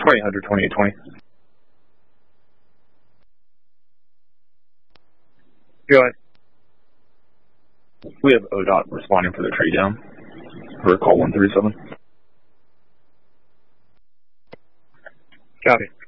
2000, 2820. Go ahead. We have ODOT responding for the tree down. For call 137. Copy.